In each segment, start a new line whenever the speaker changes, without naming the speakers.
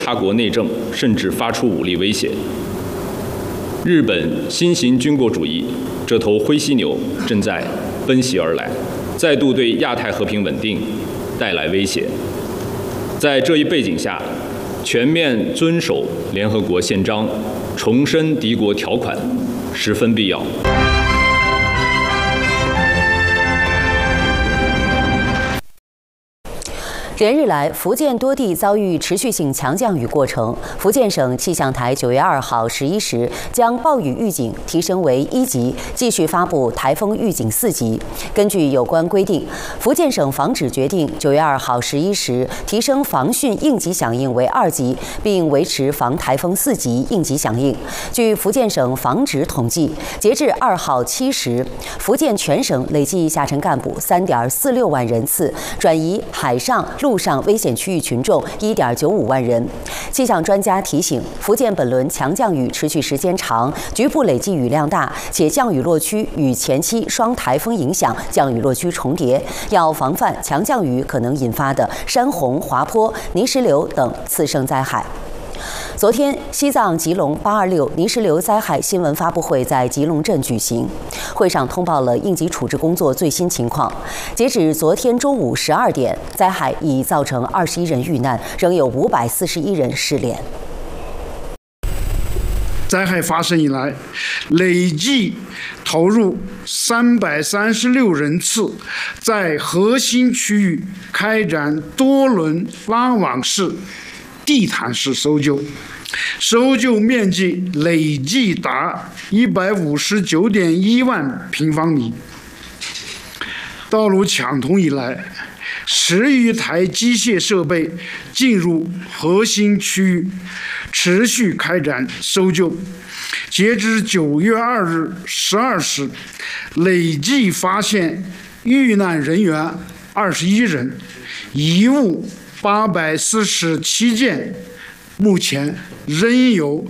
他国内政，甚至发出武力威胁。日本新型军国主义这头灰犀牛正在奔袭而来，再度对亚太和平稳定带来威胁。在这一背景下，全面遵守联合国宪章，重申敌国条款十分必要。
连日来，福建多地遭遇持续性强降雨过程。福建省气象台9月2号11时将暴雨预警提升为1级，继续发布台风预警4级。根据有关规定，福建省防指决定9月2号11时提升防汛应急响应为2级，并维持防台风4级应急响应。据福建省防指统计，截至2号7时，福建全省累计下沉干部3.46万人次，转移海上、陆上危险区域群众1.95万人。气象专家提醒，福建本轮强降雨持续时间长，局部累计雨量大，且降雨落区与前期双台风影响降雨落区重叠，要防范强降雨可能引发的山洪、滑坡、泥石流等次生灾害。昨天，西藏吉隆826泥石流灾害新闻发布会在吉隆镇举行，会上通报了应急处置工作最新情况。截止昨天中午12点，灾害已造成21人遇难，仍有541人失联。
灾害发生以来，累计投入336人次，在核心区域开展多轮拉网式、地毯式搜救，搜救面积累计达159.1万平方米。道路抢通以来，10余台机械设备进入核心区域，持续开展搜救。截至9月2日12时，累计发现遇难人员21人，遗物847件，目前仍有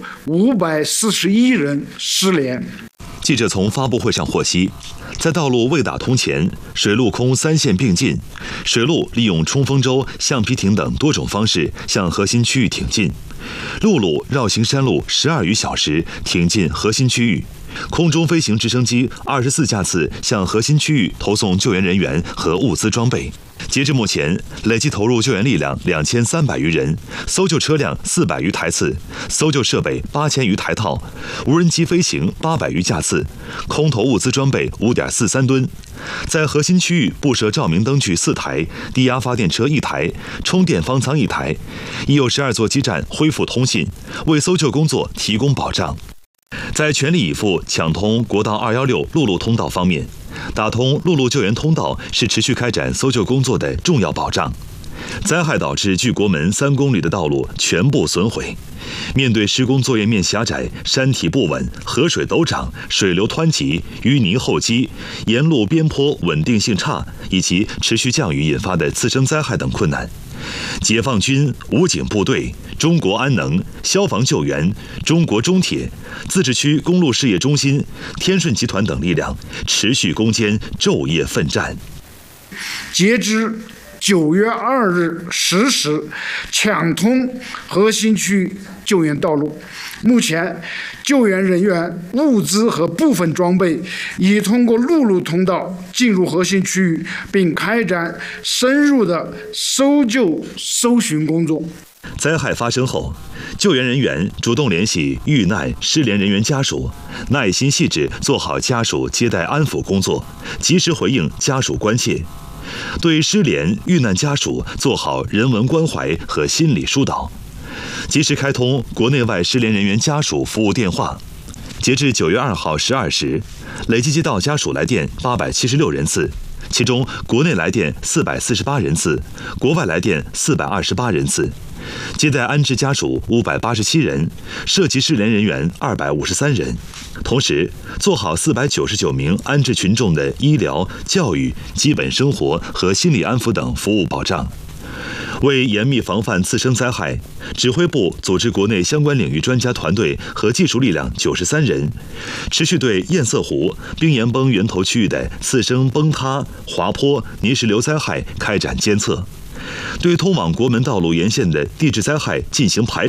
541人失联。
记者从发布会上获悉，在道路未打通前，水陆空3线并进，水路利用冲锋舟、橡皮艇等多种方式向核心区域挺进，陆路绕行山路12余小时挺进核心区域，空中飞行直升机24架次向核心区域投送救援人员和物资装备。截至目前，累计投入救援力量2300余人，搜救车辆400余台次，搜救设备8000余台套，无人机飞行800余架次，空投物资装备5.43吨。在核心区域布设照明灯具4台，低压发电车1台，充电方舱1台，已有12座基站恢复通信，为搜救工作提供保障。在全力以赴抢通国道216陆路通道方面，打通陆路救援通道是持续开展搜救工作的重要保障。灾害导致距国门3公里的道路全部损毁，面对施工作业面狭窄、山体不稳、河水陡涨、水流湍急、淤泥厚积、沿路边坡稳定性差，以及持续降雨引发的次生灾害等困难，解放军、武警部队、中国安能、消防救援、中国中铁、自治区公路事业中心、天顺集团等力量持续攻坚，昼夜奋战。
截至9月2日10时，抢通核心区救援道路。目前，救援人员、物资和部分装备已通过陆路通道进入核心区域，并开展深入的搜救搜寻工作。
灾害发生后，救援人员主动联系遇难失联人员家属，耐心细致做好家属接待安抚工作，及时回应家属关切，对失联遇难家属做好人文关怀和心理疏导，及时开通国内外失联人员家属服务电话。截至9月2号12时，累计接到家属来电876人次，其中国内来电448人次，国外来电428人次，接待安置家属587人，涉及失联人员253人。同时，做好499名安置群众的医疗、教育、基本生活和心理安抚等服务保障。为严密防范次生灾害，指挥部组织国内相关领域专家团队和技术力量93人，持续对堰塞湖、冰岩崩源头区域的次生崩塌、滑坡、泥石流灾害开展监测，对通往国门道路沿线的地质灾害进行排查。